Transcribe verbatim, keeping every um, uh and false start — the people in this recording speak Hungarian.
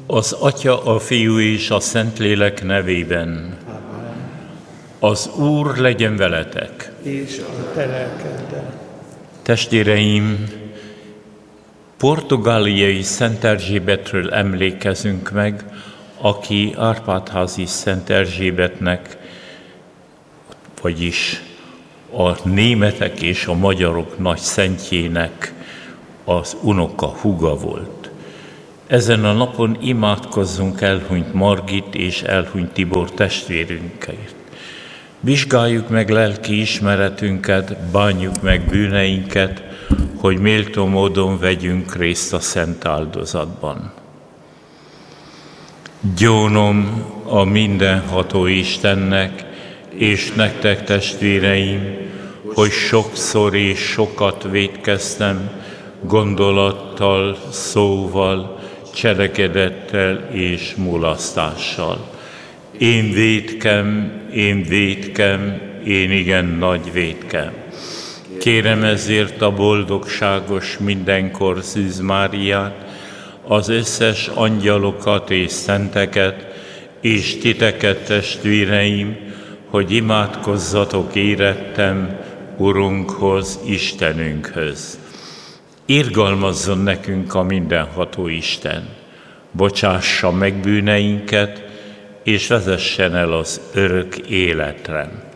Az Atya, a Fiú és a Szentlélek nevében. Az Úr legyen veletek. És a te lelkeddel. Testvéreim, portugáliai Szent Erzsébetről emlékezünk meg, aki Árpád-házi Szent Erzsébetnek, vagyis a németek és a magyarok nagy szentjének az unoka, húga volt. Ezen a napon imádkozzunk elhunyt Margit és elhunyt Tibor testvérünkért. Vizsgáljuk meg lelki ismeretünket, bánjuk meg bűneinket, hogy méltó módon vegyünk részt a szent áldozatban. Gyónom a mindenható Istennek, és nektek testvéreim, hogy sokszor és sokat vétkeztem, gondolattal, szóval, cselekedettel és mulasztással. Én vétkem, én vétkem, én igen nagy vétkem. Kérem ezért a boldogságos mindenkor Szűz Máriát, az összes angyalokat és szenteket, és titeket, testvéreim, hogy imádkozzatok érettem Urunkhoz, Istenünkhöz. Irgalmazzon nekünk a mindenható Isten, bocsássa meg bűneinket, és vezessen el az örök életre.